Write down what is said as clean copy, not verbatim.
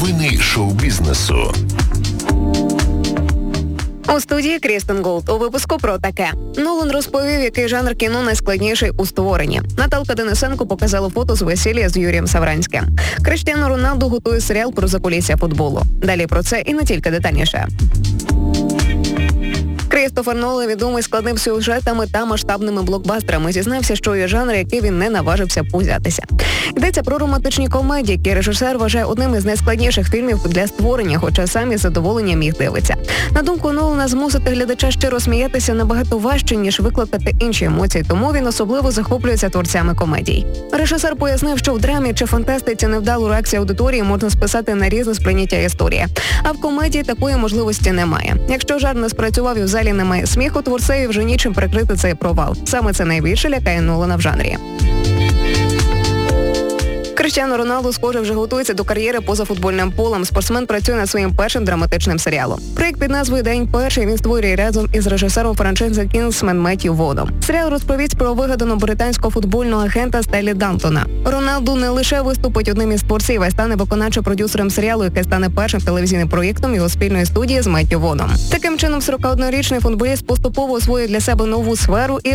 Новини шоу-бізнесу. У студії Крістен Голд. У випуску про таке. Нолан розповів, який жанр кіно найскладніший у створенні. Наталка Денисенко показала фото з весілля з Юрієм Савранським. Кріштіану Роналду готує серіал про закулісся футболу. Далі про це і не тільки детальніше. Крістофер Нолан, відомий складним сюжетами та масштабними блокбастерами, зізнався, що є жанр, який він не наважився взятися. Йдеться про романтичні комедії, які режисер вважає одним із найскладніших фільмів для створення, хоча сам із задоволенням їх дивиться. На думку Нолана, змусити глядача щиро сміятися набагато важче, ніж викликати інші емоції, тому він особливо захоплюється творцями комедій. Режисер пояснив, що в драмі чи фантастиці невдалу реакцію аудиторії можна списати на різне сприйняття історії, а в комедії такої можливості немає. Якщо жарт не спрацював і в залі немає сміху, творцеві вже нічим прикрити цей провал. Саме це найбільше лякає Нолана в жанрі. Кріштіану Роналду, схоже, вже готується до кар'єри поза футбольним полем. Спортсмен працює над своїм першим драматичним серіалом. Проєкт під назвою «День перший» він створює разом із режисером франшизи «Кінгсмен» Меттью Водом. Серіал розповість про вигаданого британського футбольного агента Стеллі Дантона. Роналду не лише виступить одним із творців, а й стане виконавчим продюсером серіалу, який стане першим телевізійним проєктом його спільної студії з Меттью Водом. Таким чином, 41-річний футболіст поступово освоює для себе нову сферу і